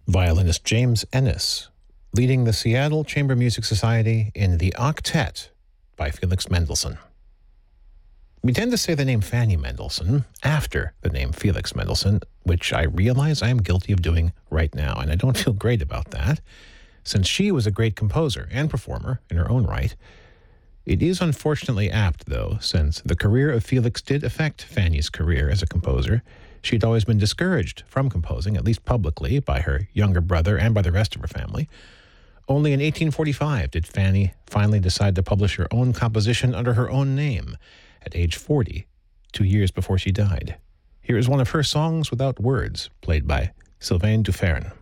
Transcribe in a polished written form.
violinist James Ennis, leading the Seattle Chamber Music Society in The Octet by Felix Mendelssohn. We tend to say the name Fanny Mendelssohn after the name Felix Mendelssohn, which I realize I am guilty of doing right now, and I don't feel great about that, since she was a great composer and performer in her own right. It is unfortunately apt, though, since the career of Felix did affect Fanny's career as a composer. She'd always been discouraged from composing, at least publicly, by her younger brother and by the rest of her family. Only in 1845 did Fanny finally decide to publish her own composition under her own name at age 40, 2 years before she died. Here is one of her songs without words, played by Sylvain Dufresne.